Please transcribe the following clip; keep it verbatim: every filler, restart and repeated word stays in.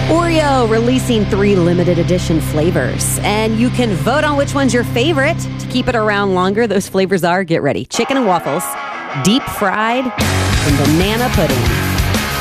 Oreo releasing three limited edition flavors, and you can vote on which one's your favorite to keep it around longer. Those flavors are, get ready, chicken and waffles, deep fried, and banana pudding.